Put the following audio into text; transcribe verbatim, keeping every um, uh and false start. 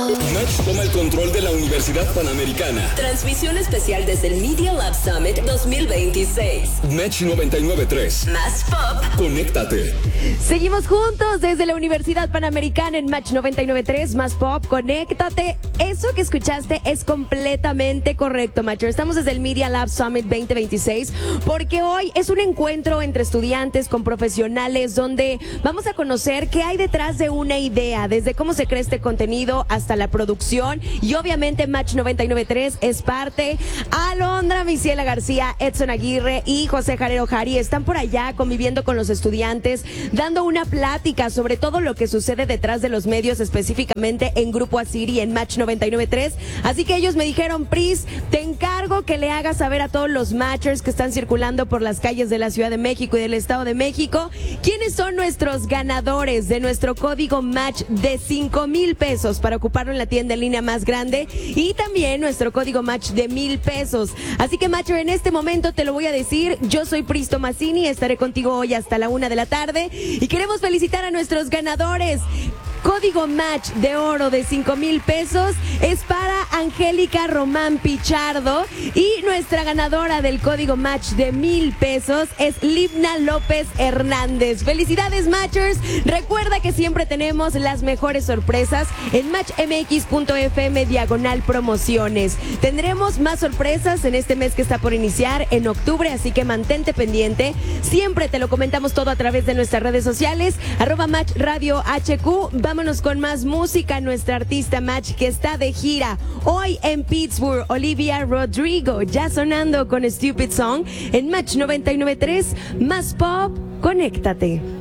Match toma el control de la Universidad Panamericana. Transmisión especial desde el Media Lab Summit dos mil veintiséis. Match noventa y nueve punto tres. Más pop. Conéctate. Seguimos juntos desde la Universidad Panamericana en Match noventa y nueve punto tres. Más pop. Conéctate. Eso que escuchaste es completamente correcto, Matcher. Estamos desde el Media Lab Summit veinte veintiséis porque hoy es un encuentro entre estudiantes con profesionales donde vamos a conocer qué hay detrás de una idea, desde cómo se crea este contenido hasta la producción, y obviamente Match noventa y nueve punto tres es parte. Alondra Miciela García, Edson Aguirre y José Jarero Jari están por allá conviviendo con los estudiantes, dando una plática sobre todo lo que sucede detrás de los medios, específicamente en Grupo Asiri en Match noventa y nueve punto tres. Así que ellos me dijeron: Pris, te encargo que le hagas saber a todos los matchers que están circulando por las calles de la Ciudad de México y del Estado de México quiénes son nuestros ganadores de nuestro código Match de cinco mil pesos para ocuparlo en la tienda en línea más grande, y también nuestro código Match de mil pesos. Así que, Matcher, en este momento te lo voy a decir. Yo soy Pris Tomasini, estaré contigo hoy hasta la una de la tarde y queremos felicitar a nuestros ganadores. Código Match de oro de cinco mil pesos es para Angélica Román Pichardo, y nuestra ganadora del código Match de mil pesos es Libna López Hernández. Felicidades, Matchers. Recuerda que siempre tenemos las mejores sorpresas en matchmx.fm diagonal promociones. Tendremos más sorpresas en este mes que está por iniciar en octubre, así que mantente pendiente. Siempre te lo comentamos todo a través de nuestras redes sociales, arroba Match Radio H Q. Vámonos con más música. Nuestra artista Match que está de gira hoy en Pittsburgh, Olivia Rodrigo, ya sonando con Stupid Song en Match noventa y nueve punto tres. Más pop, conéctate.